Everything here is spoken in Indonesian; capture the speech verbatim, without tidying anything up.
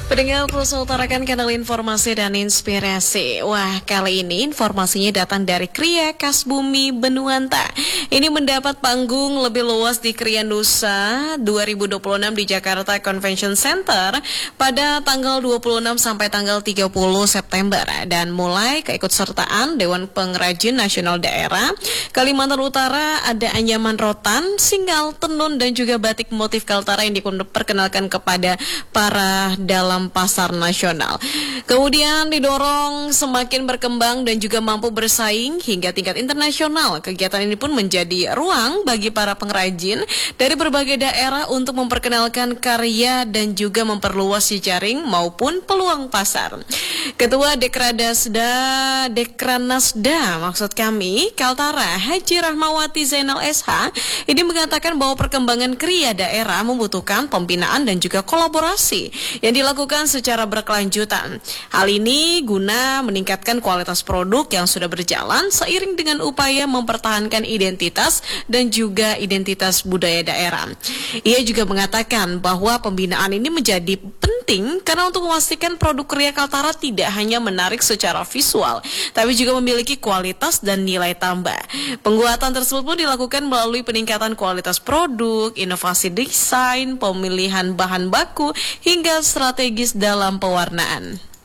Pendengar Pulsa utarakan kanal informasi dan inspirasi. Wah, kali ini informasinya datang dari Kria Khas Bumi Benuanta. Ini mendapat panggung lebih luas di Kria Nusa dua ribu dua puluh enam di Jakarta Convention Center pada tanggal dua puluh enam sampai tanggal tiga puluh September. Dan mulai keikutsertaan Dewan Pengrajin Nasional Daerah Kalimantan Utara, ada anyaman rotan, singgal, tenun, dan juga batik motif Kaltara yang diperkenalkan kepada para dalam pasar nasional. Kemudian didorong semakin berkembang dan juga mampu bersaing hingga tingkat internasional. Kegiatan ini pun menjadi ruang bagi para pengrajin dari berbagai daerah untuk memperkenalkan karya dan juga memperluas jejaring maupun peluang pasar. Ketua Dekradasda, Dekranasda maksud kami, Kaltara, Haji Rahmawati Zainal S H, ini mengatakan bahwa perkembangan kriya daerah membutuhkan pembinaan dan juga kolaborasi yang dilakukan secara berkelanjutan. Hal ini guna meningkatkan kualitas produk yang sudah berjalan seiring dengan upaya mempertahankan identitas dan juga identitas budaya daerah. Ia juga mengatakan bahwa pembinaan ini menjadi penting karena untuk memastikan produk kriya Kaltara tidak hanya menarik secara visual, tapi juga memiliki kualitas dan nilai tambah. Penguatan tersebut pun dilakukan melalui peningkatan kualitas produk, inovasi desain, pemilihan bahan baku, hingga strategis dalam pewarnaan.